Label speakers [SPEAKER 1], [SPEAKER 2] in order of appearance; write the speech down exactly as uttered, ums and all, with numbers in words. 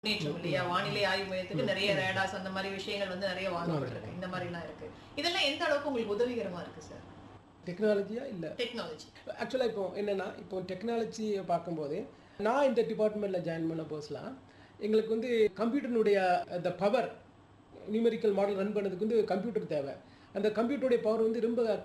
[SPEAKER 1] முன்னேற்றம் இல்லையா? வானிலை ஆய்வு மையத்துக்கு நிறைய ரேடார்ஸ் அந்த மாதிரி விஷயங்கள் வந்து நிறைய வாங்கப்பட்டிருக்கு. இந்த மாதிரிலாம் இருக்கு. இதெல்லாம் எந்த அளவுக்கு உங்களுக்கு உதவிகரமா இருக்கு சார்?
[SPEAKER 2] டெக்னாலஜியா இல்ல
[SPEAKER 1] டெக்னாலஜி.
[SPEAKER 2] ஆக்சுவலா இப்போ என்னன்னா, இப்போ டெக்னாலஜிய பார்க்கும்போது, நான் இந்த டிபார்ட்மெண்ட்ல ஜாயின் பண்ண புதுசுலாம், எங்களுக்கு வந்து கம்ப்யூட்டரினுடைய அந்த பவர் நியூமெரிக்கல் மாடல் ரன் பண்ணதுக்கு வந்து கம்ப்யூட்டர் தேவை. அந்த கம்ப்யூட்டருடைய பவர் வந்து ரொம்ப